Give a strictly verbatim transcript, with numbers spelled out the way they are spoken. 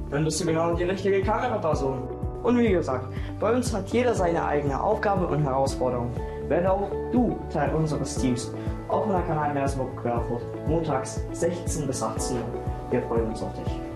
dann bist du genau die richtige Kameraperson. Und wie gesagt, bei uns hat jeder seine eigene Aufgabe und Herausforderung. Werde auch du Teil unseres Teams auf unserem Kanal Meeresburg Querfurt, montags sechzehn bis achtzehn Uhr. Wir freuen uns auf dich.